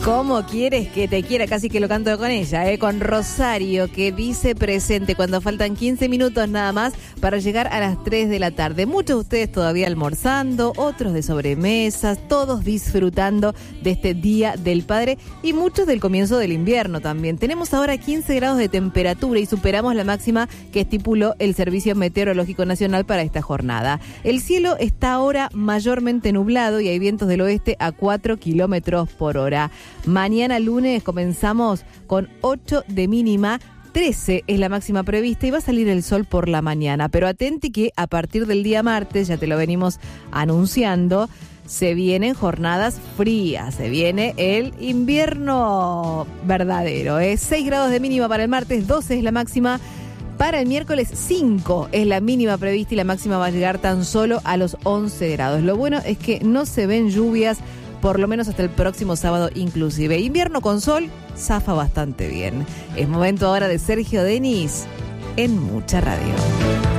¿Cómo quieres que te quiera? Casi que lo canto con ella, con Rosario, que dice presente cuando faltan 15 minutos nada más para llegar a las 3 de la tarde. Muchos de ustedes todavía almorzando, otros de sobremesas, todos disfrutando de este Día del Padre y muchos del comienzo del invierno también. Tenemos ahora 15 grados de temperatura y superamos la máxima que estipuló el Servicio Meteorológico Nacional para esta jornada. El cielo está ahora mayormente nublado y hay vientos del oeste a 4 kilómetros por hora. Mañana lunes comenzamos con 8 de mínima, 13 es la máxima prevista y va a salir el sol por la mañana. Pero atenti que a partir del día martes, ya te lo venimos anunciando, se vienen jornadas frías, se viene el invierno verdadero. 6 grados de mínima para el martes, 12 es la máxima. Para el miércoles 5 es la mínima prevista y la máxima va a llegar tan solo a los 11 grados. Lo bueno es que no se ven lluvias, por lo menos hasta el próximo sábado inclusive. Invierno con sol, zafa bastante bien. Es momento ahora de Sergio Denis en Mucha Radio.